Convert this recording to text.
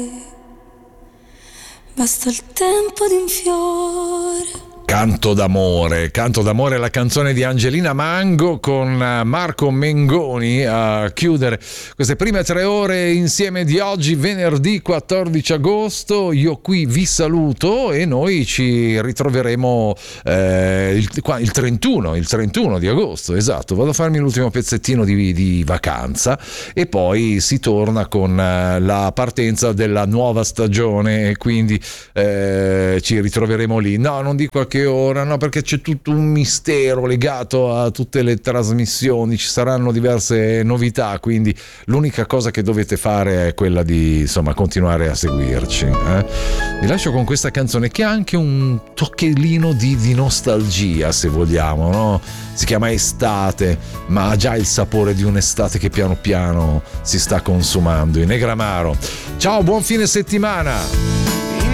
Basta il tempo di un fiore. Canto d'amore, la canzone di Angelina Mango con Marco Mengoni a chiudere queste prime 3 ore insieme di oggi, venerdì 14 agosto. Io qui vi saluto e noi ci ritroveremo il 31 di agosto, esatto. Vado a farmi l'ultimo pezzettino di vacanza e poi si torna con la partenza della nuova stagione e quindi ci ritroveremo lì. No, non dico a che ora, no, perché c'è tutto un mistero legato a tutte le trasmissioni, ci saranno diverse novità, quindi l'unica cosa che dovete fare è quella di, insomma, continuare a seguirci. Vi lascio con questa canzone che ha anche un tocchellino di nostalgia, se vogliamo, no? Si chiama Estate, ma ha già il sapore di un'estate che piano piano si sta consumando in Negramaro. Ciao, buon fine settimana!